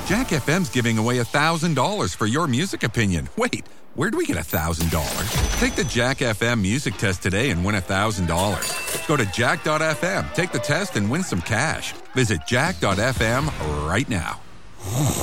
Jack FM's giving away $1,000 for your music opinion. Wait, where'd we get $1,000? Take the Jack FM music test today and win $1,000. Go to jack.fm, take the test, and win some cash. Visit jack.fm right now.